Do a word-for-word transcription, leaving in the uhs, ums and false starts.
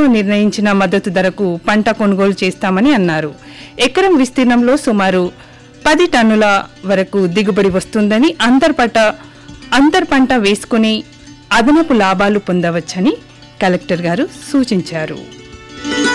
ప్రభుత్వం నిర్ణయించిన మద్దతు ధరకు పంట కొనుగోలు చేస్తామని అన్నారు. ఎకరం విస్తీర్ణంలో సుమారు పది టన్నుల వరకు దిగుబడి వస్తుందని, అంతర్పంట అంతర్పంట వేసుకుని అదనపు లాభాలు పొందవచ్చని కలెక్టర్ గారు సూచించారు.